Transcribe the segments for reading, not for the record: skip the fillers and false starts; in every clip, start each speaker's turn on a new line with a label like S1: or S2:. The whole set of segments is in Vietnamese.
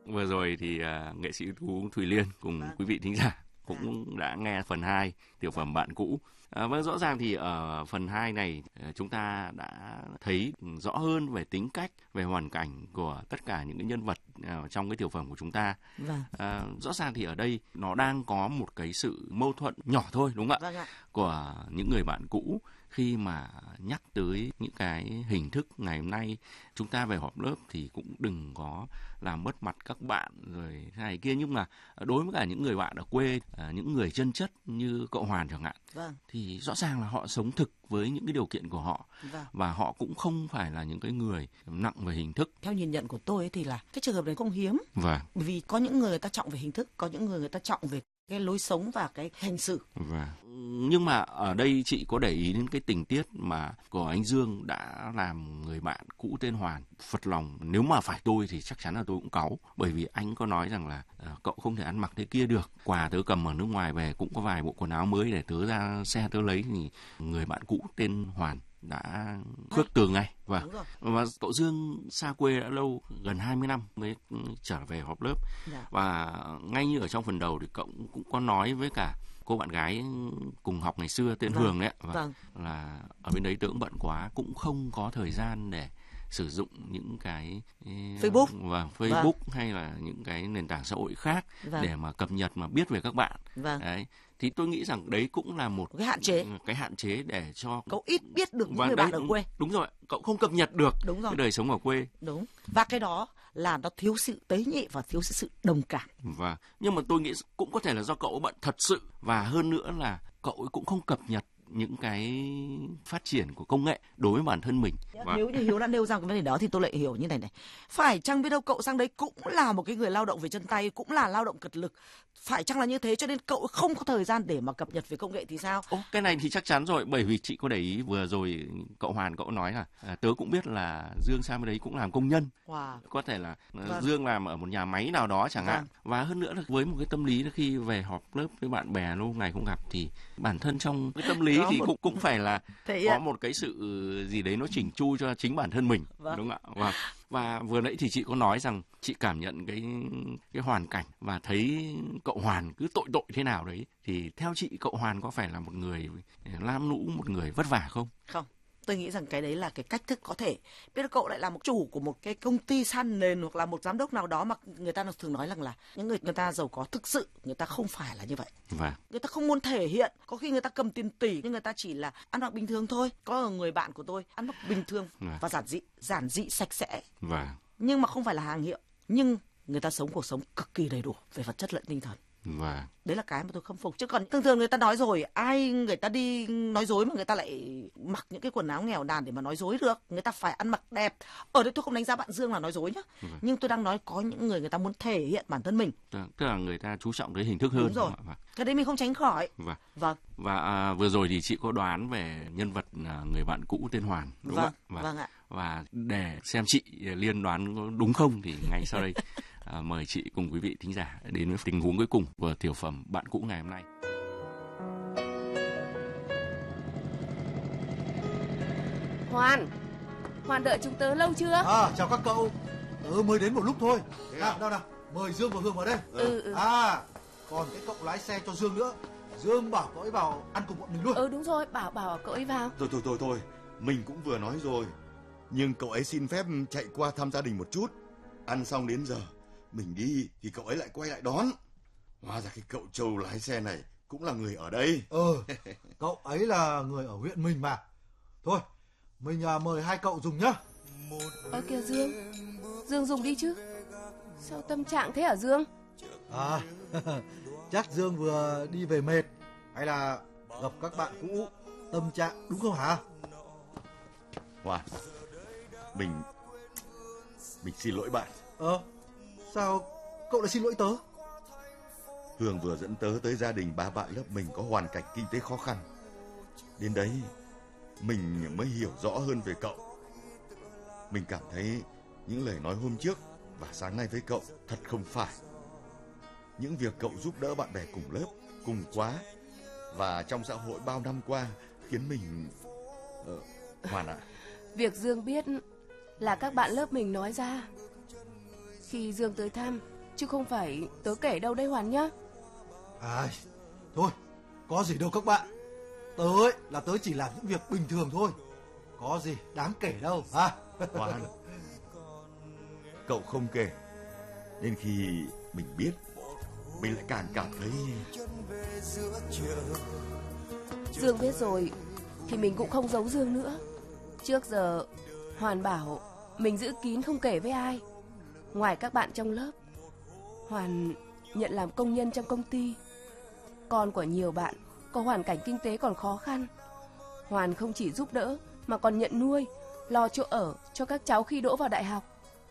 S1: Vừa rồi thì nghệ sĩ ưu tú Thùy Liên cùng quý vị thính giả cũng đã nghe phần 2 tiểu phẩm Bạn Cũ. Vâng, rõ ràng thì ở phần 2 này chúng ta đã thấy rõ hơn về tính cách, về hoàn cảnh của tất cả những cái nhân vật trong cái tiểu phẩm của chúng ta.
S2: Vâng.
S1: Rõ ràng thì ở đây nó đang có một cái sự mâu thuẫn nhỏ thôi, đúng không ạ?
S2: Vâng ạ.
S1: Của những người bạn cũ khi mà nhắc tới những cái hình thức ngày hôm nay chúng ta về họp lớp thì cũng đừng có làm mất mặt các bạn rồi thế này kia, nhưng mà đối với cả những người bạn ở quê, những người chân chất như cậu Hoàn chẳng hạn,
S2: Vâng.
S1: thì rõ ràng là họ sống thực với những cái điều kiện của họ.
S2: Vâng.
S1: Và họ cũng không phải là những cái người nặng về hình thức.
S2: Theo nhìn nhận của tôi ấy thì là cái trường hợp này không hiếm.
S1: Vâng.
S2: Vì có những người ta trọng về hình thức, có những người ta trọng về cái lối sống và cái hành xử.
S1: Vâng. Nhưng mà ở đây chị có để ý đến cái tình tiết mà của anh Dương đã làm người bạn cũ tên Hoàn phật lòng. Nếu mà phải tôi thì chắc chắn là tôi cũng cáu. Bởi vì anh có nói rằng là cậu không thể ăn mặc thế kia được. Quà tớ cầm ở nước ngoài về cũng có vài bộ quần áo mới để tớ ra xe tớ lấy. Thì người bạn cũ tên Hoàn đã khước từ ngay. Và cậu Dương xa quê đã lâu, gần 20 năm mới trở về họp lớp. Và ngay như ở trong phần đầu thì cậu cũng có nói với cả cô bạn gái cùng học ngày xưa tên Hường đấy, là ở bên đấy tớ cũng bận quá, cũng không có thời gian để sử dụng những cái Facebook hay là những cái nền tảng xã hội khác để mà cập nhật mà biết về các bạn. Đấy. Thì tôi nghĩ rằng đấy cũng là một cái hạn chế để cho
S2: cậu ít biết được những người bạn ở quê.
S1: Đúng rồi, cậu không cập nhật được cái đời sống ở quê.
S2: Đúng. Và cái đó là nó thiếu sự tế nhị và thiếu sự đồng cảm.
S1: Nhưng mà tôi nghĩ cũng có thể là do cậu bận thật sự, và hơn nữa là cậu cũng không cập nhật những cái phát triển của công nghệ đối với bản thân mình.
S2: Nếu như Hiếu đã nêu ra cái vấn đề đó thì tôi lại hiểu như này này. Phải chăng biết đâu cậu sang đấy cũng là một cái người lao động về chân tay, cũng là lao động cật lực. Phải chăng là như thế cho nên cậu không có thời gian để mà cập nhật về công nghệ thì sao?
S1: Cái này thì chắc chắn rồi, bởi vì chị có để ý vừa rồi cậu Hoàn cậu nói là tớ cũng biết là Dương sang bên đấy cũng làm công nhân. Có thể là Dương làm ở một nhà máy nào đó chẳng hạn. Và hơn nữa là với một cái tâm lý là khi về họp lớp với bạn bè lâu ngày không gặp thì bản thân trong cái tâm lý thì cũng phải là có một cái sự gì đấy nó chỉnh chu cho chính bản thân mình, đúng không ạ? Và vừa nãy thì chị có nói rằng chị cảm nhận cái hoàn cảnh và thấy cậu Hoàn cứ tội thế nào đấy, thì theo chị cậu Hoàn có phải là một người lam lũ, một người vất vả không?
S2: Không. Tôi nghĩ rằng cái đấy là cái cách thức có thể. Biết là cậu lại là một chủ của một cái công ty san nền hoặc là một giám đốc nào đó mà người ta thường nói rằng là những người ta giàu có thực sự, người ta không phải là như vậy. Người ta không muốn thể hiện. Có khi người ta cầm tiền tỷ nhưng người ta chỉ là ăn mặc bình thường thôi. Có người bạn của tôi ăn mặc bình thường và giản dị sạch sẽ. Nhưng mà không phải là hàng hiệu. Nhưng người ta sống cuộc sống cực kỳ đầy đủ về vật chất lẫn tinh thần. Đấy là cái mà tôi khâm phục. Chứ còn thường người ta nói rồi, ai người ta đi nói dối mà người ta lại mặc những cái quần áo nghèo nàn để mà nói dối được. Người ta phải ăn mặc đẹp. Ở đây tôi không đánh giá bạn Dương là nói dối nhá. Nhưng tôi đang nói có những người ta muốn thể hiện bản thân mình.
S1: Tức là người ta chú trọng tới hình thức hơn.
S2: Đúng rồi. Cái đấy mình không tránh khỏi.
S1: Và vừa rồi thì chị có đoán về nhân vật người bạn cũ tên Hoàn, đúng không ạ?
S2: Vâng ạ.
S1: Và để xem chị Liên đoán đúng không thì ngay sau đây mời chị cùng quý vị thính giả đến với tình huống cuối cùng của tiểu phẩm Bạn Cũ ngày hôm nay.
S3: Hoàn đợi chúng tớ lâu chưa?
S4: Chào các cậu. Tớ mới đến một lúc thôi. Nào, mời Dương và Hương vào đây. Còn cái cậu lái xe cho Dương nữa. Dương bảo cậu ấy vào ăn cùng bọn mình luôn.
S3: Đúng rồi, bảo cậu ấy vào.
S5: Thôi, mình cũng vừa nói rồi. Nhưng cậu ấy xin phép chạy qua thăm gia đình một chút. Ăn xong đến giờ mình đi thì cậu ấy lại quay lại đón. Hóa ra cái cậu Châu lái xe này cũng là người ở đây.
S4: Cậu ấy là người ở huyện mình mà. Thôi, mình mời hai cậu dùng nhá.
S3: Kìa Dương dùng đi chứ. Sao tâm trạng thế hả Dương?
S4: Chắc Dương vừa đi về mệt, hay là gặp các bạn cũ, tâm trạng đúng không hả?
S5: Hoàn, mình xin lỗi bạn.
S4: Sao cậu lại xin lỗi tớ?
S5: Hương vừa dẫn tớ tới gia đình ba bạn lớp mình có hoàn cảnh kinh tế khó khăn. Đến đấy mình mới hiểu rõ hơn về cậu. Mình cảm thấy những lời nói hôm trước và sáng nay với cậu thật không phải. Những việc cậu giúp đỡ bạn bè cùng lớp, cùng khóa và trong xã hội bao năm qua khiến mình... Hoàn ạ.
S3: Việc Dương biết là các bạn lớp mình nói ra. Khi Dương tới thăm chứ không phải tớ kể đâu đây Hoàn nhá.
S4: Thôi, có gì đâu các bạn. Tớ chỉ làm những việc bình thường thôi. Có gì đáng kể đâu ha.
S5: Hoàn, cậu không kể, nên khi mình biết, mình lại càng cảm thấy...
S3: Dương biết rồi thì mình cũng không giấu Dương nữa. Trước giờ Hoàn bảo mình giữ kín không kể với ai. Ngoài các bạn trong lớp, Hoàn nhận làm công nhân trong công ty. Con của nhiều bạn có hoàn cảnh kinh tế còn khó khăn, Hoàn không chỉ giúp đỡ mà còn nhận nuôi, lo chỗ ở cho các cháu khi đỗ vào đại học.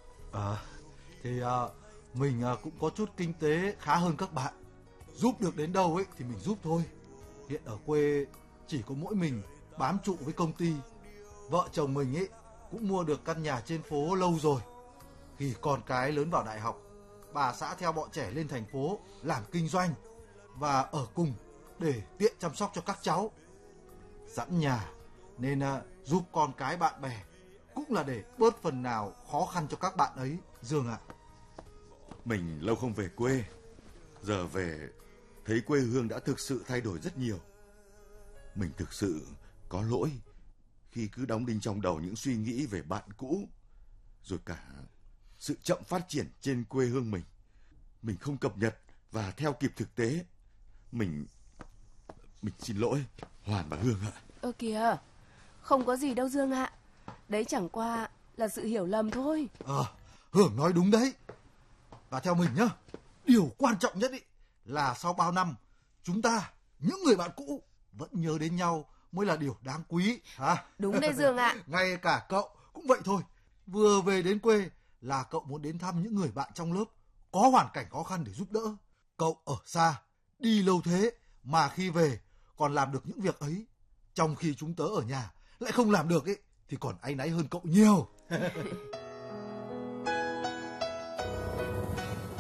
S4: Mình cũng có chút kinh tế khá hơn các bạn. Giúp được đến đâu ấy thì mình giúp thôi. Hiện ở quê chỉ có mỗi mình bám trụ với công ty. Vợ chồng mình ấy cũng mua được căn nhà trên phố lâu rồi. Khi con cái lớn vào đại học, bà xã theo bọn trẻ lên thành phố làm kinh doanh và ở cùng để tiện chăm sóc cho các cháu. Sẵn nhà nên giúp con cái bạn bè cũng là để bớt phần nào khó khăn cho các bạn ấy, Dương ạ.
S5: Mình lâu không về quê, giờ về thấy quê hương đã thực sự thay đổi rất nhiều. Mình thực sự có lỗi khi cứ đóng đinh trong đầu những suy nghĩ về bạn cũ, rồi cả sự chậm phát triển trên quê hương mình. Mình không cập nhật và theo kịp thực tế. Mình xin lỗi Hoàn và Hương ạ.
S3: Kìa, không có gì đâu Dương ạ. Đấy chẳng qua là sự hiểu lầm thôi.
S4: Hương nói đúng đấy. Và theo mình nhá, điều quan trọng nhất ý là sau bao năm, chúng ta, những người bạn cũ vẫn nhớ đến nhau mới là điều đáng quý hả?
S3: Đúng đấy Dương ạ.
S4: Ngay cả cậu cũng vậy thôi. Vừa về đến quê là cậu muốn đến thăm những người bạn trong lớp có hoàn cảnh khó khăn để giúp đỡ. Cậu ở xa, đi lâu thế mà khi về còn làm được những việc ấy, trong khi chúng tớ ở nhà lại không làm được ấy, thì còn áy náy hơn cậu nhiều.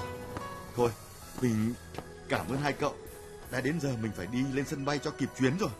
S5: Thôi, mình cảm ơn hai cậu. Đã đến giờ mình phải đi lên sân bay cho kịp chuyến rồi.